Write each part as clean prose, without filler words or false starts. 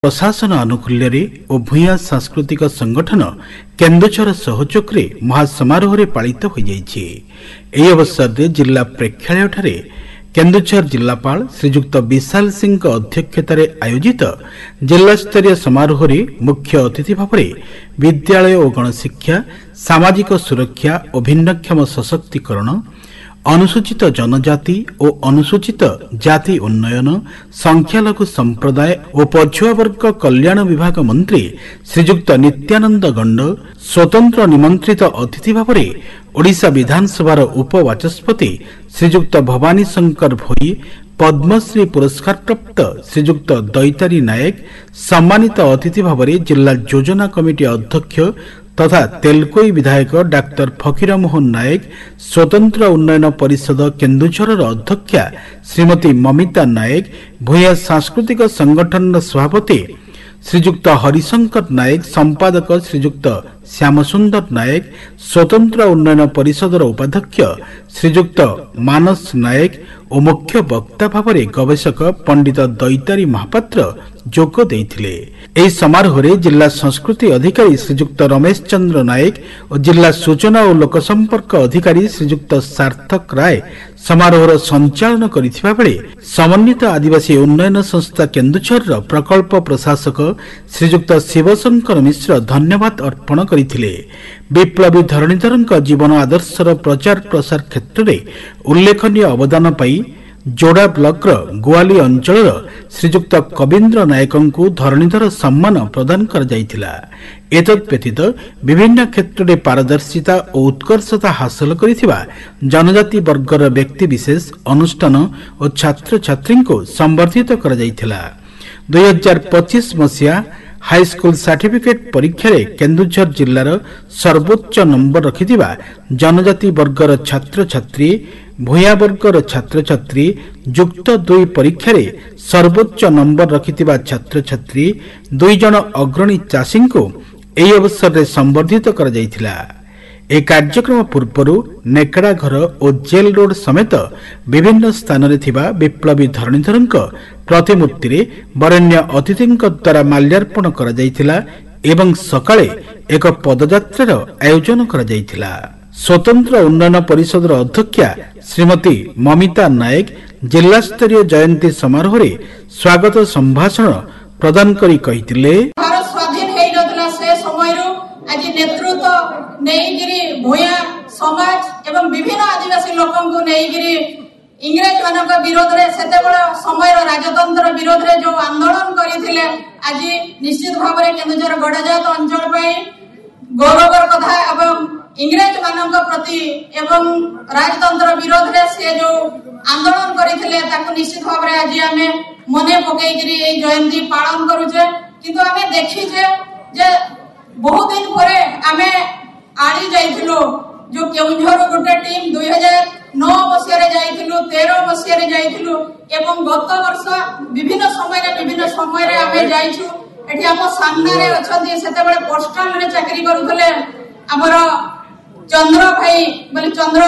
प्रशासन आनुकूल्य और भूया सांस्कृतिक संगठन केन्दुझर सहयोग में महासमारोह पालित हो जाइए। यह अवसर में जिला प्रेक्षालय केन्दुझर जिलापाल श्रीजुक्त विशाल सिंह अध्यक्षतार आयोजित जिला स्तरीय समारोह में मुख्य अतिथि भाव विद्यालय और गणशिक्षा, सामाजिक सुरक्षा और भिन्नक्षम सशक्तिकरण, अनुसूचित जनजाति और अनुसूचित जाति उन्नयन, संख्यालघु संप्रदाय और पछुआ वर्ग कल्याण विभाग मंत्री श्रीजुक्त नित्यानंद गंड, स्वतंत्र निमंत्रित अतिथि भाव ओडिशा विधानसभार उपवाचस्पति श्रीजुक्त भवानी शंकर भोई, पद्मश्री पुरस्कार प्राप्त श्रीजुक्त दैतारी नायक, सम्मानित अतिथि भाव जिला योजना कमिटी अध्यक्ष तथा तेलकोई विधायक डाक्टर फकीर मोहन नायक, स्वतंत्र उन्नयन परिषद केन्दुझर अध्यक्षा श्रीमती ममिता नायक, भूया सांस्कृतिक संगठन सभापति श्रीजुक्त हरिशंकर नायक, संपादक श्रीजुक्त श्यामसुंदर नायक, स्वतंत्र उन्नयन परिषद उपाध्यक्ष श्रीजुक्त मानस नायक और मुख्य वक्ता भाव गवेषक पंडित दैतारी महापात्र जोग देइथिले। एही समारोह रे जिला संस्कृति अधिकारी श्रीजुक्त रमेश चंद्र नायक और जिला सूचना और लोक संपर्क अधिकारी श्रीजुक्त सार्थक राय समारोह संचालन करिथिबा बेले समन्वित आदिवासी उन्नयन संस्था केन्दुझर प्रकल्प प्रशासक श्रीजुक्त शिवशंकर मिश्र धन्यवाद अर्पण करथिले। विप्लवी धरणीधर जीवन आदर्शर प्रचार प्रसार क्षेत्र में उल्लेखनीय अवदान पाई जोड़ा ब्लॉक गुआली अंचल श्रीजुक्त कवीन्द्र नायक को धरणीधर सम्मान प्रदान कर जाइथिला। एतद व्यतीत विभिन्न क्षेत्र में पारदर्शिता और उत्कर्षता हासिल करिथिबा जनजाति वर्गर व्यक्ति विशेष, अनुष्ठान और छात्र छात्री को संवर्धित कर जाइथिला। 2025 मसीहा हाईस्कूल सर्टिफिकेट परीक्षा रे केन्दुझर जिलार सर्वोच्च नंबर रखिथिबा जनजाति वर्गर छात्र छात्री, भूया वर्गर छात्र छात्री, युक्त 2 परीक्षा रे सर्वोच्च नंबर रखिथिबा छात्र छात्री 2 जन अग्रणी चाषी को एही अवसर रे संवर्धित कर जाइथिला। एक कार्यक्रम पूर्व नेकड़ा घर और जेल रोड समेत विभिन्न स्थान रे थिबा विप्लवी धरणीधर प्रतिमूर्ति रे वरेण्य अतिथि द्वारा माल्यार्पण करा जाइथिला एवं सकाळे एक पदयात्रार आयोजन करा जाइथिला। स्वतंत्र उन्नयन परिषद अध्यक्षा श्रीमती ममिता नायक जिला स्तरीय जयंती समारोह रे स्वागत संभाषण प्रदान करी कहिथिले, आज नेतृत्व नहींगिरी भूया समाज एवं विभिन्न आदिवासी लोकों को नहींगिरी इंग्रेज मानक विरोध रे सेते बड़ा समय राजतंत्र विरोध रे जो आंदोलन करिथिले आज निश्चित भाव रे केन्दुझर गड़जात अंचल पे गौरवर कथा एवं इंग्रेज मानक प्रति एवं राजतंत्र विरोध रे से जो आंदोलन करिथिले ताको निश्चित भाव रे आज आमे मने पकेइगिरी ए जयंती पालन करूचे। किंतु आमे देखि जे बहुत दिन परे आमे आड़ी जाइथिलु जो केन्दुझर गोटे टीम 2009 मसीह रे जाइथिलु, 13 मसीह रे जाइथिलु एवं गत वर्ष विभिन्न समय रे आमे जाइछु। एठी हम सामने रे अछथि सेते बेले पोस्टल रे चाकरी करूथले हमर चंद्र भाई बोले चंद्र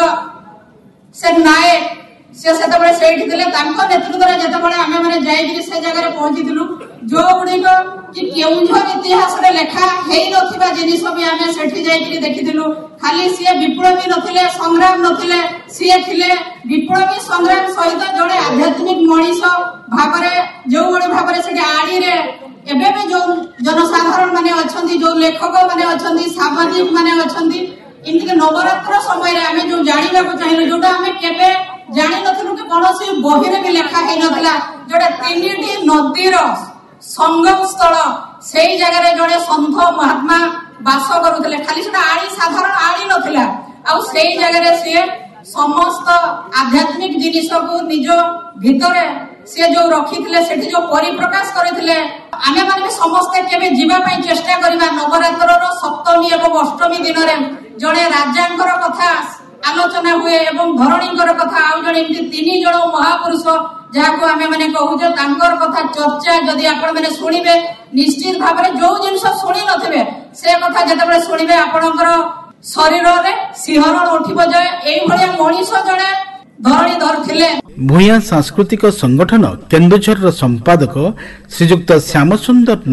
से नायक से सेते बेले सेठी थिले तांको नेतृत्व रे जेते बेले आमे माने जाइकि से जगह रे पहुंचीथिलु जो गुड़िक कि केन्दुझर इतिहास रे लेखा हेई नथिबा जिनिस भी आमे सेठी जाइकि देखिथिलु। खाली सी विप्लवी नथिले, संग्राम नथिले, सी थिले विप्लवी संग्राम सहित जड़े आध्यात्मिक मनीष भावरे जो बड़े भावरे सेठी आड़ी रे एबे भी जो जनसाधारण माने अछंती, जो लेखक माने अछंती, सामाजिक माने अछंती, इनके नवरात्र समय रे आमे जो जानिबा को चाहिलो जोटा आमे केबे जानि नथिलु कि कोनोसी बही रे भी लेखा हेई नथिला जोटा 3टी नदीर संगम स्थल से जगह जड़े सन्थ महात्मा बास करुले। खाली आड़ी साधारण आड़ी नथिला आ सेई जगह सी समस्त आध्यात्मिक जिनिस को निज भितरे से जो रखिथिले सेठी जो परिप्रकाश करथिले आमे माने समस्त केबे जीवा पई चेष्टा करिबा। नवरात्रर सप्तमी एवं अष्टमी दिन रे जड़े राजांकर कथा आलोचना हुए एवं धरणीकर कथा आउ जड़े 3 जण महापुरुष जहाको आमे माने कहूजे तांकर कथा चर्चा जदि आपण माने सुनिबे निश्चित भाव रे जो जिंस सुनि नथिबे से कथा जते बेले सुनिबे आपणकर शरीर रे सिहरण उठिबो जे एई भलिया मनीष जणे धरणीधर थिले। ଭୂୟାଁ ସାଂସ୍କୃତିକ ସଂଗଠନ କେନ୍ଦୁଝରର ସମ୍ପାଦକ ଶ୍ରୀଯୁକ୍ତ ଶ୍ୟାମସୁନ୍ଦର